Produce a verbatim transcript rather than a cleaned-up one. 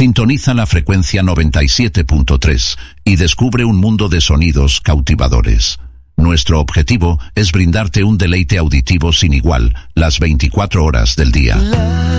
Sintoniza la frecuencia noventa y siete punto tres y descubre un mundo de sonidos cautivadores. Nuestro objetivo es brindarte un deleite auditivo sin igual las veinticuatro horas del día.